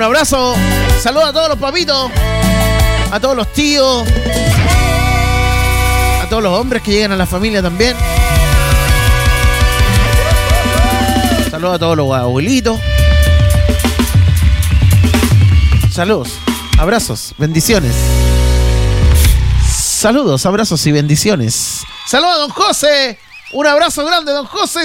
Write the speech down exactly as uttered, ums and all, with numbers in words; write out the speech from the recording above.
Un abrazo. Saludos a todos los papitos. A todos los tíos. A todos los hombres que llegan a la familia también. Saludos a todos los abuelitos. Saludos, abrazos, bendiciones. Saludos, abrazos y bendiciones. Saludos a don José. Un abrazo grande, don José.